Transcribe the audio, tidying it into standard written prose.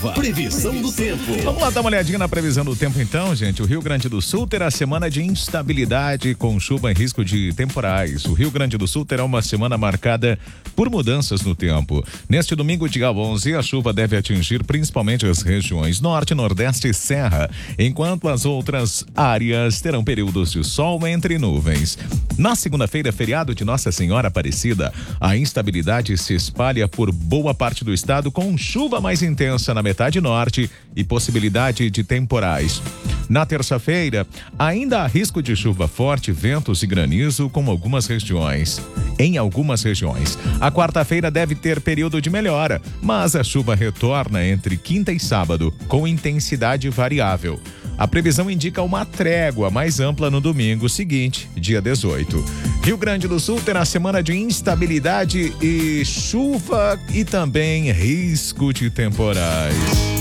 Chuva, previsão do tempo. Vamos lá dar uma olhadinha na previsão do tempo então, gente. O Rio Grande do Sul terá semana de instabilidade com chuva e risco de temporais. O Rio Grande do Sul terá uma semana marcada por mudanças no tempo. Neste domingo, dia 11, a chuva deve atingir principalmente as regiões Norte, Nordeste e Serra, enquanto as outras áreas terão períodos de sol entre nuvens. Na segunda-feira, feriado de Nossa Senhora Aparecida, a instabilidade se espalha por boa parte do estado com chuva mais intensa na metade norte e possibilidade de temporais. Na terça-feira, ainda há risco de chuva forte, ventos e granizo em algumas regiões. A quarta-feira deve ter período de melhora, mas a chuva retorna entre quinta e sábado, com intensidade variável. A previsão indica uma trégua mais ampla no domingo seguinte, dia 18. Rio Grande do Sul terá semana de instabilidade e chuva e também risco de temporais.